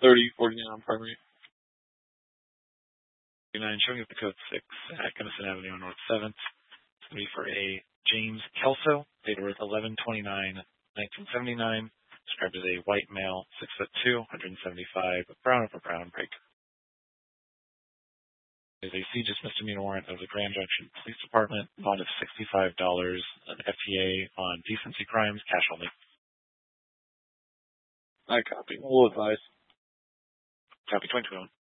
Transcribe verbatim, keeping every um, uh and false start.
thirty forty-nine on primary. nine showing up the code six at Gunnison Avenue on North seventh. It's going to be for a James Kelso, date of birth eleven twenty-nine nineteen seventy-nine. Described as a white male, six foot two, one seventy-five, brown over brown break. There's a C just misdemeanor warrant of the Grand Junction Police Department, bond of sixty-five dollars, an F T A on decency crimes, cash only. I copy. We'll advise. Copy twenty twenty-one.